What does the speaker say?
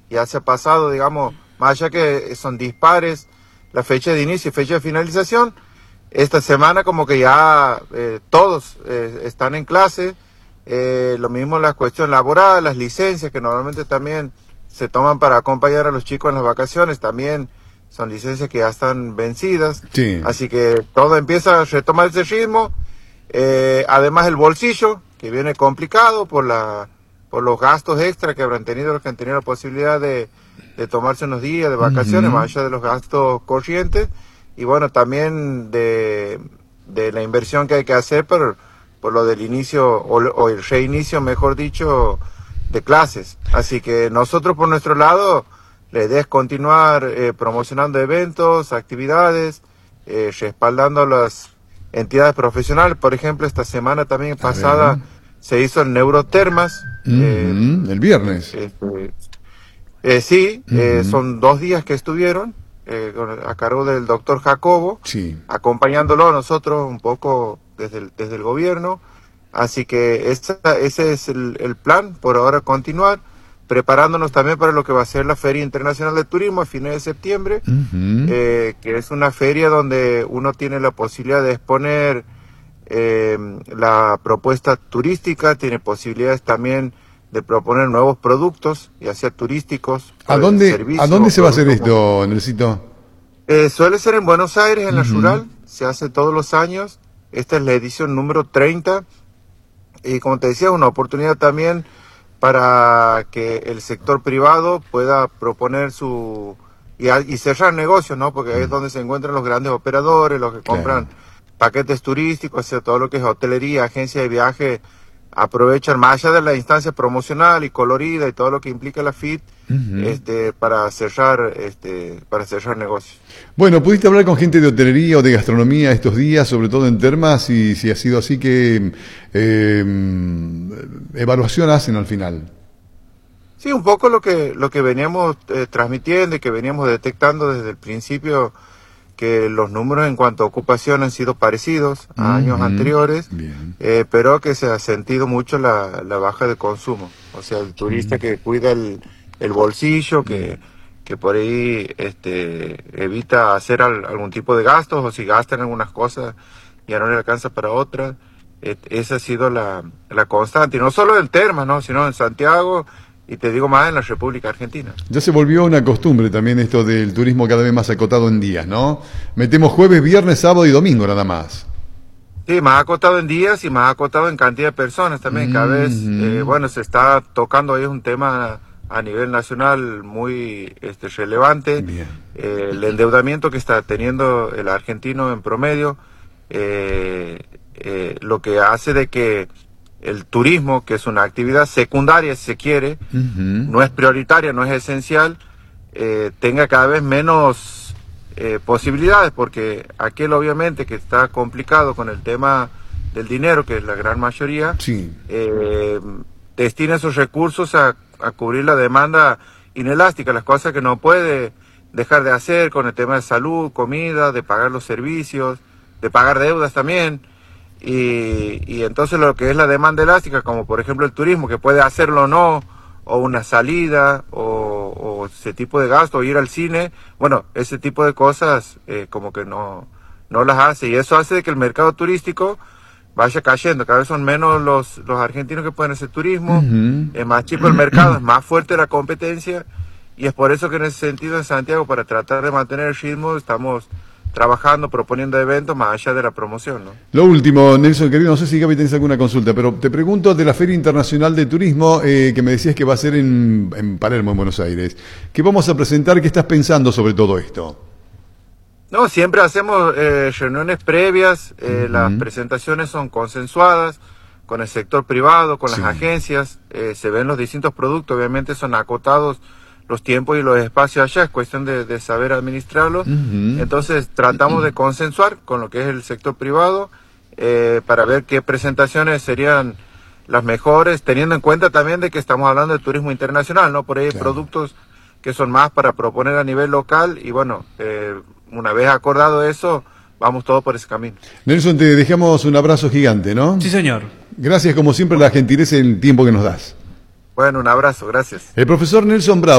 ya se ha pasado, digamos, más allá que son dispares la fecha de inicio y fecha de finalización, esta semana como que ya todos están en clase, lo mismo las cuestiones laborales, las licencias que normalmente también se toman para acompañar a los chicos en las vacaciones, también son licencias que ya están vencidas, sí. Así que todo empieza a retomar ese ritmo, además el bolsillo, que viene complicado por los gastos extra que habrán tenido los que han tenido la posibilidad de tomarse unos días de vacaciones, más allá de los gastos corrientes, y bueno, también de la inversión que hay que hacer por lo del inicio, o el reinicio, mejor dicho, de clases. Así que nosotros por nuestro lado, la idea es continuar promocionando eventos, actividades, respaldando a las entidades profesionales. Por ejemplo, esta semana también pasada se hizo el Neurotermas. El viernes. Sí, son 2 días que estuvieron a cargo del doctor Jacobo, acompañándolo a nosotros un poco desde el gobierno. Así que ese es el plan, por ahora continuar, preparándonos también para lo que va a ser la Feria Internacional de Turismo a fines de septiembre, que es una feria donde uno tiene la posibilidad de exponer la propuesta turística, tiene posibilidades también de proponer nuevos productos, ya sea turísticos. ¿A dónde se va a hacer esto, Nelsito? Suele ser en Buenos Aires, en la Rural, se hace todos los años. Esta es la edición número 30, y como te decía, es una oportunidad también para que el sector privado pueda proponer y cerrar negocios, ¿no? Porque ahí es donde se encuentran los grandes operadores, los que compran paquetes turísticos, o sea, todo lo que es hotelería, agencia de viaje, aprovechan más allá de la instancia promocional y colorida y todo lo que implica la FIT, para cerrar negocios. Bueno, ¿pudiste hablar con gente de hotelería o de gastronomía estos días, sobre todo en Termas, y si ha sido así, qué evaluación hacen al final? Sí, un poco lo que veníamos transmitiendo y que veníamos detectando desde el principio, que los números en cuanto a ocupación han sido parecidos a años anteriores, pero que se ha sentido mucho la baja de consumo. O sea, el turista que cuida el bolsillo, que por ahí evita hacer algún tipo de gastos, o si gasta en algunas cosas ya no le alcanza para otras. Esa ha sido la constante, y no solo en Termas, ¿no? Sino en Santiago, y te digo más en la República Argentina. Ya se volvió una costumbre también esto del turismo cada vez más acotado en días, ¿no? Metemos jueves, viernes, sábado y domingo nada más. Sí, más acotado en días y más acotado en cantidad de personas también. Cada vez, se está tocando ahí un tema a nivel nacional muy relevante. El endeudamiento que está teniendo el argentino en promedio, lo que hace de que el turismo, que es una actividad secundaria si se quiere, no es prioritaria, no es esencial, tenga cada vez menos posibilidades, porque aquel obviamente que está complicado con el tema del dinero, que es la gran mayoría, destina esos recursos a cubrir la demanda inelástica, las cosas que no puede dejar de hacer con el tema de salud, comida, de pagar los servicios, de pagar deudas también. Y entonces lo que es la demanda elástica, como por ejemplo el turismo, que puede hacerlo o no, o una salida, o ese tipo de gasto, o ir al cine, bueno, ese tipo de cosas como que no las hace, y eso hace de que el mercado turístico vaya cayendo. Cada vez son menos los argentinos que pueden hacer turismo, es más chico el mercado, es más fuerte la competencia, y es por eso que en ese sentido en Santiago, para tratar de mantener el ritmo, estamos trabajando, proponiendo eventos más allá de la promoción, ¿no? Lo último, Nelson, querido, no sé si Gaby tenés alguna consulta, pero te pregunto de la Feria Internacional de Turismo, que me decías que va a ser en Palermo, en Buenos Aires. ¿Qué vamos a presentar? ¿Qué estás pensando sobre todo esto? No, siempre hacemos reuniones previas, las presentaciones son consensuadas con el sector privado, con las agencias, se ven los distintos productos, obviamente son acotados los tiempos y los espacios allá, es cuestión de saber administrarlos. Entonces tratamos de consensuar con lo que es el sector privado, para ver qué presentaciones serían las mejores, teniendo en cuenta también de que estamos hablando de turismo internacional, ¿no? Por ahí hay productos que son más para proponer a nivel local, y bueno, una vez acordado eso, vamos todos por ese camino. Nelson, te dejamos un abrazo gigante, ¿no? Sí, señor. Gracias como siempre la gentileza y el tiempo que nos das. Bueno, un abrazo, gracias. El profesor Nelson Bravo.